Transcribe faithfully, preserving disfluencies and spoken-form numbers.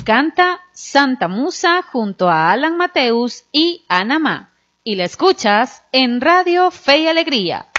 Canta Santa Musa junto a Alan Mateus y Ana Ma. Y la escuchas en Radio Fe y Alegría.